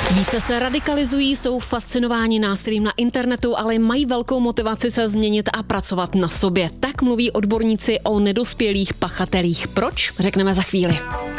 Více se radikalizují, jsou fascinováni násilím na internetu, ale mají velkou motivaci se změnit a pracovat na sobě. Tak mluví odborníci o nedospělých pachatelích. Proč? Řekneme za chvíli.